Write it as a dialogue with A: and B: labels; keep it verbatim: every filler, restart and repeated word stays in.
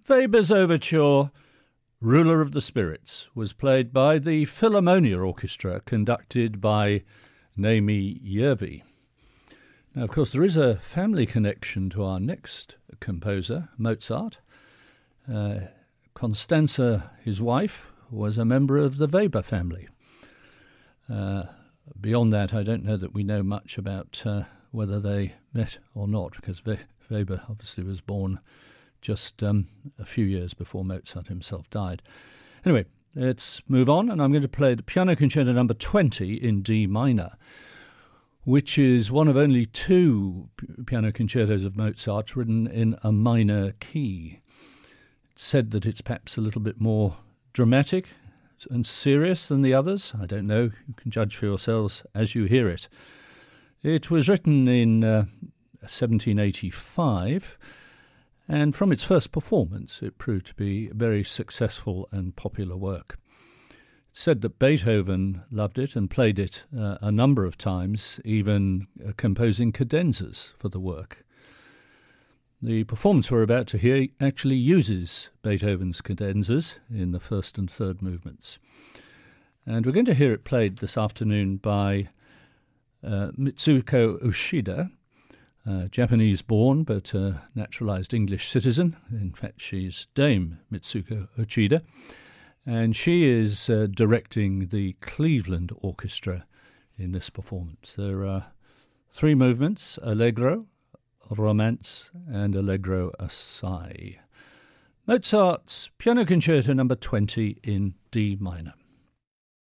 A: Weber's overture, Ruler of the Spirits, was played by the Philharmonia Orchestra, conducted by Naomi Järvi. Now, of course, there is a family connection to our next composer, Mozart. Uh, Constanza, his wife, was a member of the Weber family. Uh, beyond that, I don't know that we know much about uh, whether they met or not, because We- Weber obviously was born just um, a few years before Mozart himself died. Anyway, let's move on, and I'm going to play the Piano Concerto number twenty in D minor, which is one of only two piano concertos of Mozart written in a minor key. It's said that it's perhaps a little bit more dramatic and serious than the others. I don't know. You can judge for yourselves as you hear it. It was written in uh, seventeen eighty-five, and from its first performance, it proved to be a very successful and popular work. It's said that Beethoven loved it and played it uh, a number of times, even uh, composing cadenzas for the work. The performance we're about to hear actually uses Beethoven's cadenzas in the first and third movements. And we're going to hear it played this afternoon by uh, Mitsuko Uchida, Uh, Japanese-born but uh, naturalized English citizen. In fact, she's Dame Mitsuko Uchida, and she is uh, directing the Cleveland Orchestra in this performance. There are three movements: Allegro, Romance, and Allegro Assai. Mozart's Piano Concerto number twenty in D minor.